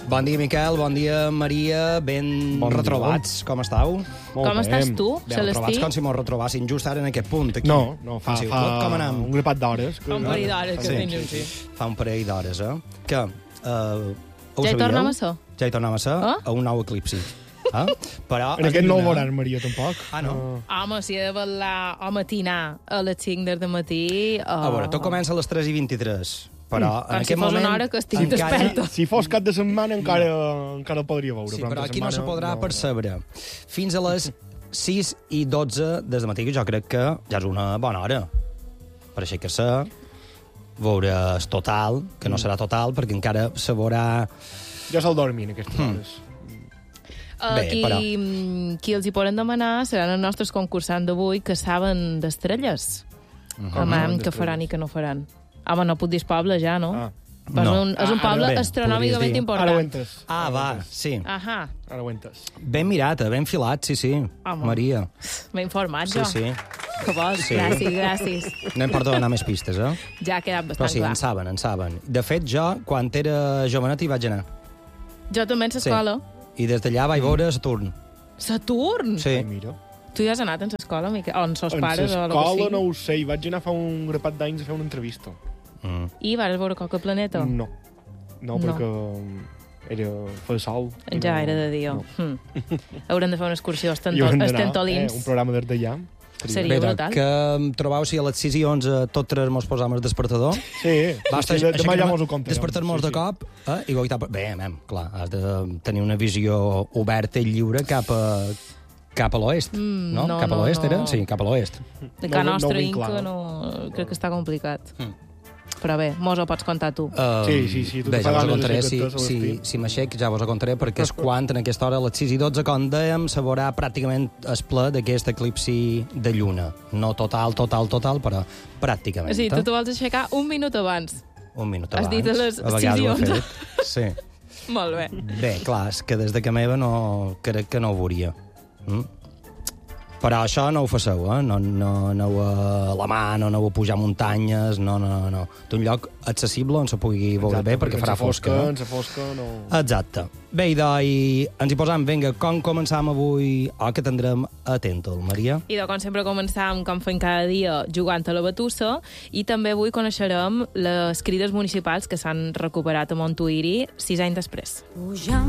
Bon dia, Miquel, bon dia, Maria, ben retrobats, com estàu? Com estàs tu, Ben retrobats, com si mos retrobassin just ara en aquest punt, aquí. No, fa com anem? un grapat d'hores. Fa un parell d'hores que tenim, sí. Fa un parell d'hores, Que, ja hi tornem a ser? Ja hi tornem a ser, a un nou eclipsi. Però en aquest no ho veuràs, Maria, tampoc. Ah, no? Home, si he de ballar o matinar a les 5 del matí... A veure, tot comença a les 3:23, però en aquest moment... Com si fos una hora que estic desperta. Si fos cap de setmana encara ho podria veure. Sí, però aquí no se podrà percebre. Fins a les 6:12 des de matí, que jo crec que ja és una bona hora per aixecar-se, veuràs total, que no serà total, perquè encara se veurà... Jo sol dormir en aquestes hores. Bé, però... Qui els hi poden demanar seran els nostres concursants d'avui que saben d'estrelles. Que faran i que no faran. Home, no puc dir poble ja, no? No. És un poble astronòmicament important. Ara ho entes. Va, sí. Ahà. Ara ho entes. Ben mirat, ben filat, sí. Home. Maria. M'he informat, jo. Sí. Que vols? Sí. Gràcies. No em porto a donar més pistes, Ja ha quedat Però bastant sí, clar. en saben. De fet, jo, quan era jovenet, hi vaig anar. Jo també en l'escola. I des d'allà vaig veure Saturn. Saturn? Sí. Mira. Tu ja has anat en l'escola, Miquel? O en sos pares? En o l'escola no ho sé, hi vaig anar fa un grapat d'anys a fer una entrevista. I vas veure Coca Planeta? No, perquè era fer sol. Ja era de dia. No. Haurem de fer una excursió a I haurem d'anar, Estentolins. un programa des d'allà. Seria brutal. Que em trobau si a les 6:11 tots tres mos posam el despertador. Sí, demà ja mos ho contarem. Despertar-nos de cop i goitar... Bé, clar, has de tenir una visió oberta i lliure cap a l'oest, no? Cap a l'oest, era? Sí, cap a l'oest. De Can Nostra Inca crec que està complicat. Però bé, mos ho pots contar tu. Sí. Bé, ja vos ho contaré, si m'aixec, ja vos ho contaré, perquè és quan, en aquesta hora, a les 6:12, com dèiem, se veurà pràcticament el ple d'aquest eclipsi de lluna. No total, però pràcticament. Sí, tu vols aixecar un minut abans. Un minut Has abans. dit a les 6:11. Sí. Molt bé. Bé, clar, és que des de que meva crec que no ho veuria. Però això no ho faceu, no aneu a la mà, no aneu a pujar muntanyes, no. D'un lloc accessible on se pugui veure bé, perquè farà fosca. En sa fosca no... Exacte. Bé, ens hi posam, vinga, com començam avui, que tindrem Atentol, Maria? I com sempre començam, com fem cada dia, jugant a la batussa, i també avui coneixerem les crides municipals que s'han recuperat a Montuïri 6 anys després.